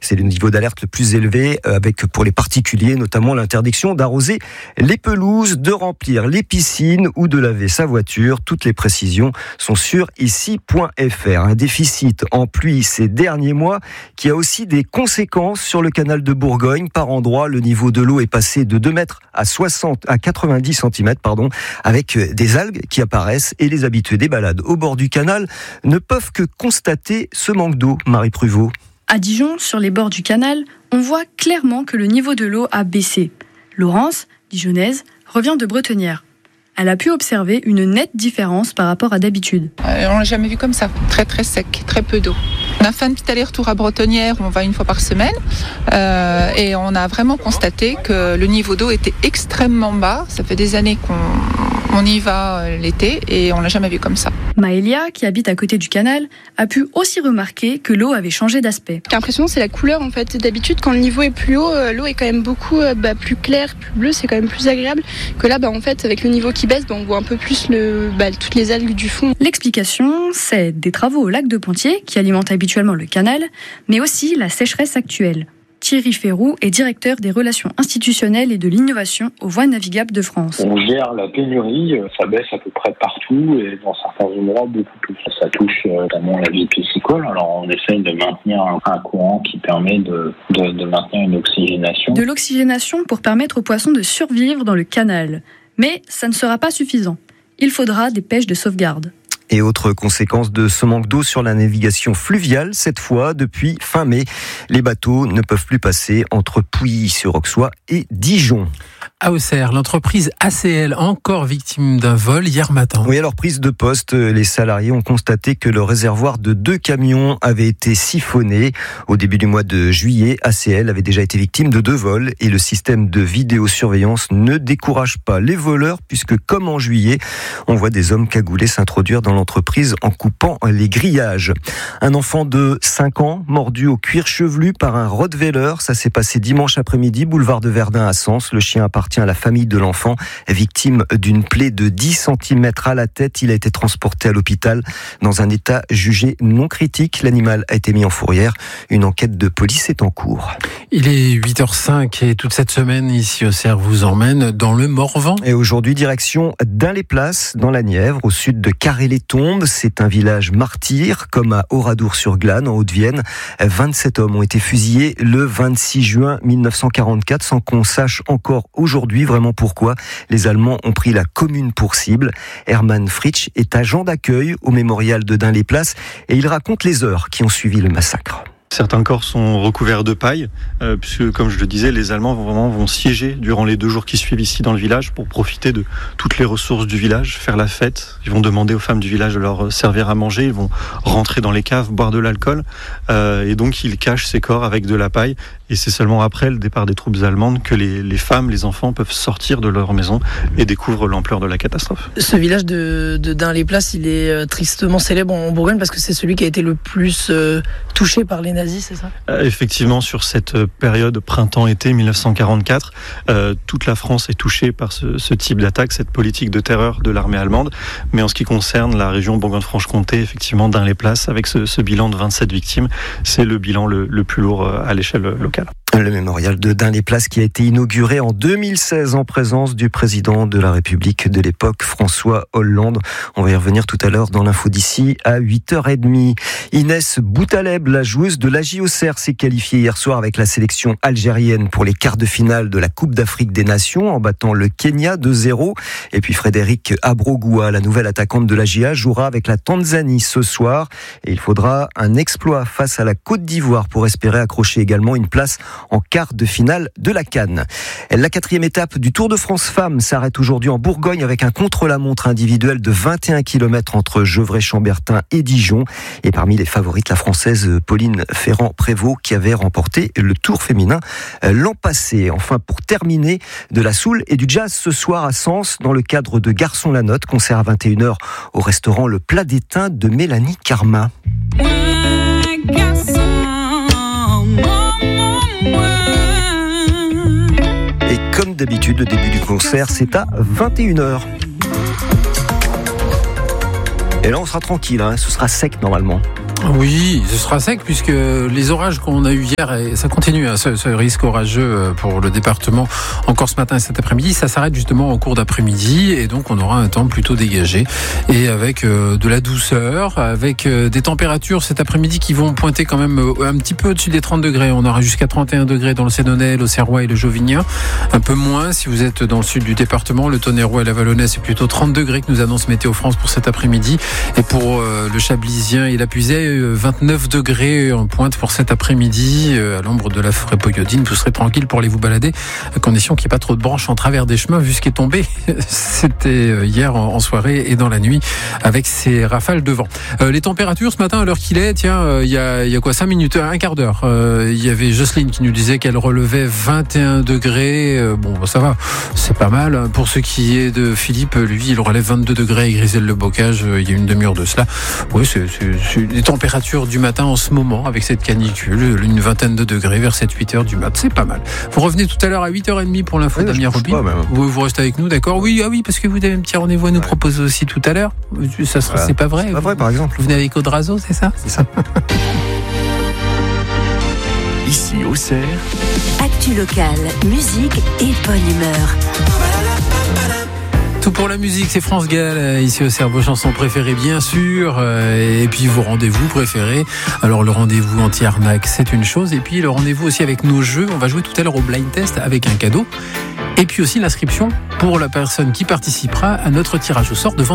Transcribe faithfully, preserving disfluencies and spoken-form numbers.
C'est le niveau d'alerte le plus élevé, avec pour les particuliers notamment l'interdiction d'arroser les pelouses, de remplir les piscines ou de laver sa voiture. Toutes les précisions sont sur ici point f r. Un déficit en pluie ces derniers mois qui a aussi des conséquences sur le canal de Bourgogne. Par endroits, le niveau de l'eau est passé de deux mètres à soixante à quatre-vingt-dix centimètres, pardon, avec des algues qui apparaissent et les habitués des balades au bord du canal ne peuvent que constater ce manque d'eau. Marie Pruvot. À Dijon, sur les bords du canal, on voit clairement que le niveau de l'eau a baissé. Laurence, dijonnaise, revient de Bretonnière. Elle a pu observer une nette différence par rapport à d'habitude. Euh, on l'a jamais vu comme ça, très très sec, très peu d'eau. On a fait un petit aller-retour à Bretonnière, on va une fois par semaine, euh, et on a vraiment constaté que le niveau d'eau était extrêmement bas. Ça fait des années qu'on on y va l'été et on l'a jamais vu comme ça. Maëlia, qui habite à côté du canal, a pu aussi remarquer que l'eau avait changé d'aspect. Ce qui est impressionnant, c'est la couleur en fait. D'habitude, quand le niveau est plus haut, l'eau est quand même beaucoup bah, plus claire, plus bleue, c'est quand même plus agréable. Que là, bah, en fait, avec le niveau qui baisse, bah, on voit un peu plus le, bah, toutes les algues du fond. L'explication, c'est des travaux au lac de Pontier, qui alimente habituellement le canal, mais aussi la sécheresse actuelle. Thierry Ferroux est directeur des relations institutionnelles et de l'innovation aux voies navigables de France. On gère la pénurie, ça baisse à peu près partout et dans certains endroits beaucoup plus. Ça touche notamment la vie piscicole, alors on essaye de maintenir un courant qui permet de, de, de maintenir une oxygénation. De l'oxygénation pour permettre aux poissons de survivre dans le canal. Mais ça ne sera pas suffisant. Il faudra des pêches de sauvegarde. Et autre conséquence de ce manque d'eau sur la navigation fluviale, cette fois, depuis fin mai, les bateaux ne peuvent plus passer entre Pouilly-sur-Auxois et Dijon. À Auxerre, l'entreprise A C L, encore victime d'un vol hier matin. Oui, alors prise de poste, les salariés ont constaté que le réservoir de deux camions avait été siphonné. Au début du mois de juillet, A C L avait déjà été victime de deux vols et le système de vidéosurveillance ne décourage pas les voleurs puisque, comme en juillet, on voit des hommes cagoulés s'introduire dans l'entreprise en coupant les grillages. Un enfant de cinq ans mordu au cuir chevelu par un rottweiler. Ça s'est passé dimanche après-midi, boulevard de Verdun à Sens. Le chien appartient à la famille de l'enfant, victime d'une plaie de dix centimètres à la tête. Il a été transporté à l'hôpital dans un état jugé non critique. L'animal a été mis en fourrière. Une enquête de police est en cours. Il est huit heures cinq et toute cette semaine, ici Auxerre vous emmène dans le Morvan. Et aujourd'hui, direction d'Ain-les-Places, dans la Nièvre, au sud de Carré-les-Tombes. C'est un village martyr, comme à Oradour-sur-Glane, en Haute-Vienne. vingt-sept hommes ont été fusillés le vingt-six juin mille neuf cent quarante-quatre, sans qu'on sache encore aujourd'hui vraiment pourquoi les Allemands ont pris la commune pour cible. Hermann Fritsch est agent d'accueil au mémorial de Dain-les-Places et il raconte les heures qui ont suivi le massacre. Certains corps sont recouverts de paille, euh, puisque, comme je le disais, les Allemands vont vraiment vont siéger durant les deux jours qui suivent ici dans le village pour profiter de toutes les ressources du village, faire la fête. Ils vont demander aux femmes du village de leur servir à manger, ils vont rentrer dans les caves, boire de l'alcool, euh, et donc ils cachent ces corps avec de la paille. Et c'est seulement après le départ des troupes allemandes que les, les femmes, les enfants peuvent sortir de leur maison et découvrent l'ampleur de la catastrophe. Ce village de, de Dain-les-Places, il est tristement célèbre en Bourgogne parce que c'est celui qui a été le plus euh, touché par les nazis, c'est ça ? euh, Effectivement, sur cette période printemps-été mille neuf cent quarante-quatre, euh, toute la France est touchée par ce, ce type d'attaque, cette politique de terreur de l'armée allemande. Mais en ce qui concerne la région Bourgogne-Franche-Comté, effectivement, Dain-les-Places, avec ce, ce bilan de vingt-sept victimes, c'est le bilan le, le plus lourd à l'échelle locale. Le mémorial de Dain-les-Places qui a été inauguré en deux mille seize en présence du président de la République de l'époque, François Hollande. On va y revenir tout à l'heure dans l'info d'ici à huit heures trente. Inès Boutaleb, la joueuse de l'A J Auxerre, s'est qualifiée hier soir avec la sélection algérienne pour les quarts de finale de la Coupe d'Afrique des Nations en battant le Kenya deux zéro. Et puis Frédéric Abrogoua, la nouvelle attaquante de l'A J A, jouera avec la Tanzanie ce soir. Et il faudra un exploit face à la Côte d'Ivoire pour espérer accrocher également une place en quart de finale de la CAN. La quatrième étape du Tour de France Femmes s'arrête aujourd'hui en Bourgogne avec un contre-la-montre individuel de vingt et un kilomètres entre Gevrey-Chambertin et Dijon. Et parmi les favorites, la Française Pauline Ferrand-Prévot qui avait remporté le Tour féminin l'an passé. Enfin, pour terminer, de la soul et du jazz ce soir à Sens dans le cadre de Garçon la Note, concert à vingt et une heures au restaurant Le Plat d'Étain de Mélanie Karma. Et comme d'habitude, le début du concert, c'est à vingt et une heures. Et là, on sera tranquille, hein, ce sera sec normalement. Oui, ce sera sec puisque les orages qu'on a eu hier, et ça continue, hein, ce, ce risque orageux pour le département encore ce matin et cet après-midi, ça s'arrête justement au cours d'après-midi et donc on aura un temps plutôt dégagé et avec euh, de la douceur, avec euh, des températures cet après-midi qui vont pointer quand même euh, un petit peu au-dessus des trente degrés. On aura jusqu'à trente et un degrés dans le Sénonais, l'Auxerrois et le Jauvinien. Un peu moins si vous êtes dans le sud du département, le Tonnerrois et la Valonnaise, c'est plutôt trente degrés que nous annonce Météo France pour cet après-midi. Et pour euh, le Chablisien et la Puisaye, vingt-neuf degrés en pointe pour cet après-midi à l'ombre de la forêt poyodine. Vous serez tranquille pour aller vous balader à condition qu'il n'y ait pas trop de branches en travers des chemins vu ce qui est tombé. C'était hier en soirée et dans la nuit avec ces rafales de vent. Euh, les températures ce matin à l'heure qu'il est, tiens, il euh, y, a, y a quoi, cinq minutes, un quart d'heure. Il euh, y avait Jocelyne qui nous disait qu'elle relevait vingt et un degrés. Euh, bon, ça va, c'est pas mal. Pour ce qui est de Philippe, lui, il relève vingt-deux degrés et Grisel-le-Bocage, euh, il y a une demi-heure de cela. Oui, c'est, c'est, c'est des températures du matin en ce moment avec cette canicule, une vingtaine de degrés vers sept huit heures du mat, c'est pas mal. Vous revenez tout à l'heure à huit heures trente pour l'info oui, d'Amir Robin. Vous, vous restez avec nous, d'accord? Oui, ah oui, parce que vous avez un petit rendez-vous à nous ouais. proposer aussi tout à l'heure. Ça sera, voilà. C'est pas vrai. C'est pas vrai, par exemple. Vous venez avec Audrazo, c'est ça? C'est ça. Ici, Auxerre. Actu locale, musique et bonne humeur. Tout pour la musique, c'est France Gall, ici au Cerveau, chansons préférées bien sûr, et puis vos rendez-vous préférés. Alors le rendez-vous anti-arnaque, c'est une chose, et puis le rendez-vous aussi avec nos jeux. On va jouer tout à l'heure au blind test avec un cadeau, et puis aussi l'inscription pour la personne qui participera à notre tirage au sort de vendredi.